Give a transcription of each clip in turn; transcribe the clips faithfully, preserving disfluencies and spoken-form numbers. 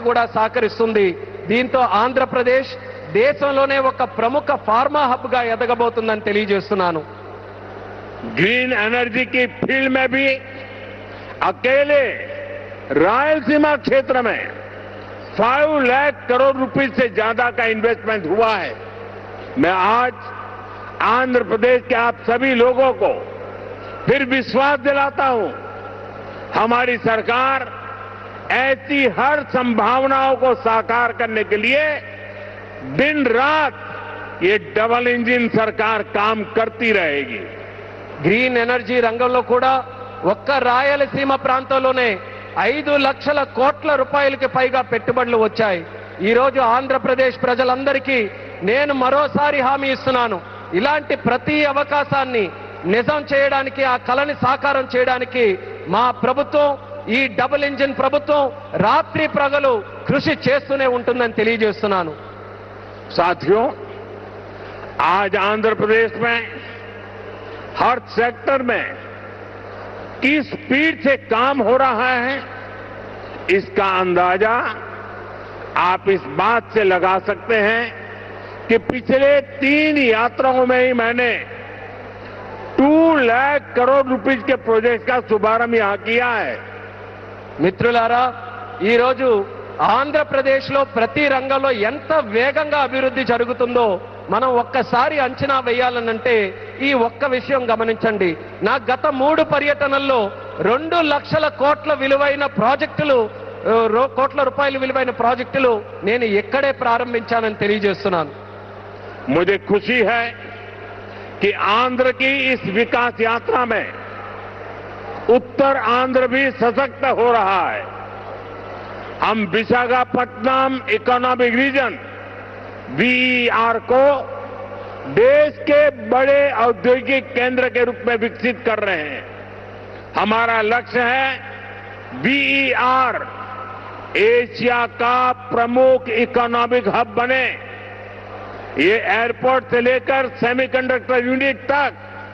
కూడా సహకరిస్తుంది. దీంతో ఆంధ్రప్రదేశ్ దేశంలోనే ఒక ప్రముఖ ఫార్మా హబ్ గా ఎదగబోతుందని తెలియజేస్తున్నాను. ग्रीन एनर्जी की फील्ड में भी अकेले रायलसीमा क्षेत्र में फाइव लाख करोड़ रुपए से ज्यादा का इन्वेस्टमेंट हुआ है. मैं आज आंध्र प्रदेश के आप सभी लोगों को फिर विश्वास दिलाता हूं, हमारी सरकार ऐसी हर संभावनाओं को साकार करने के लिए दिन रात ये डबल इंजन सरकार काम करती रहेगी. గ్రీన్ ఎనర్జీ రంగంలో కూడా ఒక్క రాయలసీమ ప్రాంతంలోనే ఐదు లక్షల కోట్ల రూపాయలకి పైగా పెట్టుబడులు వచ్చాయి. ఈ రోజు ఆంధ్రప్రదేశ్ ప్రజలందరికీ నేను మరోసారి హామీ ఇస్తున్నాను, ఇలాంటి ప్రతి అవకాశాన్ని నిజం చేయడానికి, ఆ కలని సాకారం చేయడానికి మా ప్రభుత్వం, ఈ డబుల్ ఇంజిన్ ప్రభుత్వం రాత్రి ప్రగలు కృషి చేస్తూనే ఉంటుందని తెలియజేస్తున్నాను. साथियों, आज आंध्र प्रदेश में हर सेक्टर में किस स्पीड से काम हो रहा है, इसका अंदाजा आप इस बात से लगा सकते हैं कि पिछले तीन यात्राओं में ही मैंने टू लाख करोड़ रुपीस के प्रोजेक्ट का शुभारंभ यहां किया है. మిత్రులారా, ఈ రోజు ఆంధ్రప్రదేశ్ లో ప్రతి రంగంలో ఎంత వేగంగా అభివృద్ధి జరుగుతుందో మనం ఒక్కసారి అంచనా వేయాలనంటే ఈ ఒక్క విషయం గమనించండి. నా గత మూడు పర్యటనల్లో రెండు లక్షల కోట్ల విలువైన ప్రాజెక్టులు కోట్ల రూపాయల విలువైన ప్రాజెక్టులు నేను ఇక్కడే ప్రారంభించానని తెలియజేస్తున్నాను. मुझे खुशी है कि आंध्र की इस विकास यात्रा में उत्तर आंध्र भी सशक्त हो रहा है. हम विशाखापट्टनम इकोनॉमिक रीजन वीईआर को देश के बड़े औद्योगिक केंद्र के रूप में विकसित कर रहे हैं. हमारा लक्ष्य है वीईआर एशिया का प्रमुख इकोनॉमिक हब बने. ये एयरपोर्ट से लेकर सेमीकंडक्टर यूनिट तक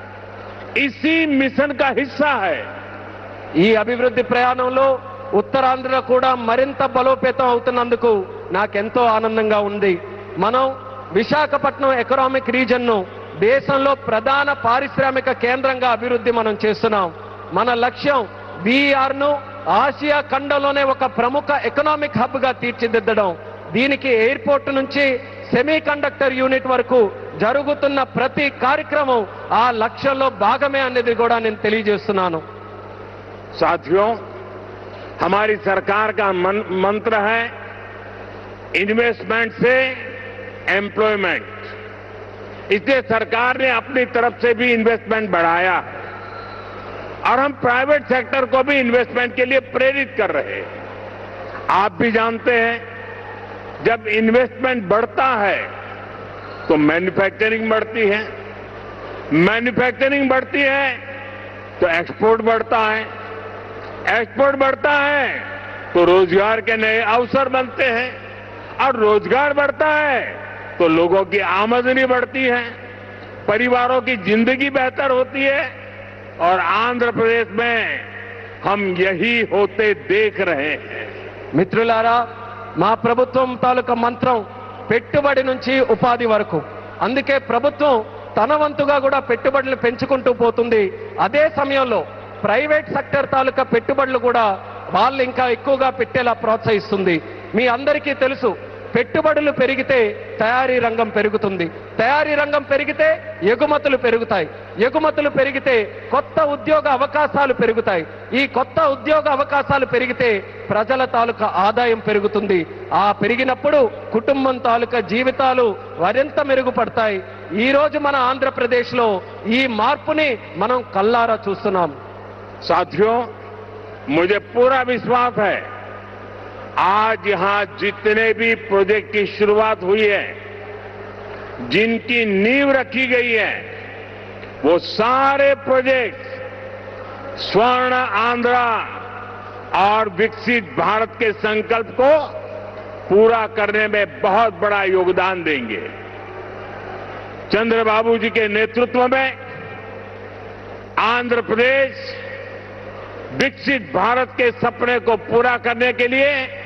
इसी मिशन का हिस्सा है. ఈ అభివృద్ధి ప్రయాణంలో ఉత్తరాంధ్ర కూడా మరింత బలోపేతం అవుతున్నందుకు నాకెంతో ఆనందంగా ఉంది. మనం విశాఖపట్నం ఎకనామిక్ రీజన్ ను దేశంలో ప్రధాన పారిశ్రామిక కేంద్రంగా అభివృద్ధి మనం చేస్తున్నాం. మన లక్ష్యం వీఆర్ ను ఆసియా ఖండంలోనే ఒక ప్రముఖ ఎకనామిక్ హబ్ గా తీర్చిదిద్దడం. దీనికి ఎయిర్పోర్ట్ నుంచి సెమీ కండక్టర్ యూనిట్ వరకు జరుగుతున్న ప్రతి కార్యక్రమం ఆ లక్ష్యంలో భాగమే అనేది కూడా నేను తెలియజేస్తున్నాను. साथियों, हमारी सरकार का मन, मंत्र है इन्वेस्टमेंट से एम्प्लॉयमेंट. इसलिए सरकार ने अपनी तरफ से भी इन्वेस्टमेंट बढ़ाया और हम प्राइवेट सेक्टर को भी इन्वेस्टमेंट के लिए प्रेरित कर रहे हैं. आप भी जानते हैं, जब इन्वेस्टमेंट बढ़ता है तो मैन्युफैक्चरिंग बढ़ती है, मैन्युफैक्चरिंग बढ़ती है तो एक्सपोर्ट बढ़ता है, एक्सपोर्ट बढ़ता है तो रोजगार के नए अवसर बनते हैं और रोजगार बढ़ता है तो लोगों की आमदनी बढ़ती है, परिवारों की जिंदगी बेहतर होती है और आंध्र प्रदेश में हम यही होते देख रहे हैं. మిత్రులారా, మా ప్రభుత్వం తాలూకా మంత్రం పెట్టుబడి నుంచి ఉపాధి వరకు. అందుకే ప్రభుత్వం తన వంతుగా కూడా పెట్టుబడులు పెంచుకుంటూ పోతుంది. అదే సమయంలో ప్రైవేట్ సెక్టర్ తాలూకా పెట్టుబడులు కూడా వాళ్ళు ఇంకా ఎక్కువగా పెట్టేలా ప్రోత్సహిస్తుంది. మీ అందరికీ తెలుసు, పెట్టుబడులు పెరిగితే తయారీ రంగం పెరుగుతుంది, తయారీ రంగం పెరిగితే ఎగుమతులు పెరుగుతాయి, ఎగుమతులు పెరిగితే కొత్త ఉద్యోగ అవకాశాలు పెరుగుతాయి, ఈ కొత్త ఉద్యోగ అవకాశాలు పెరిగితే ప్రజల తాలూకా ఆదాయం పెరుగుతుంది. ఆ పెరిగినప్పుడు కుటుంబం తాలూకా జీవితాలు మరింత మెరుగుపడతాయి. ఈ రోజు మన ఆంధ్రప్రదేశ్ లో ఈ మార్పుని మనం కల్లారా చూస్తున్నాం. साथियों, मुझे पूरा विश्वास है आज यहां जितने भी प्रोजेक्ट की शुरुआत हुई है, जिनकी नींव रखी गई है, वो सारे प्रोजेक्ट स्वर्ण आंध्रा और विकसित भारत के संकल्प को पूरा करने में बहुत बड़ा योगदान देंगे. चंद्रबाबू जी के नेतृत्व में आंध्र प्रदेश विकसित भारत के सपने को पूरा करने के लिए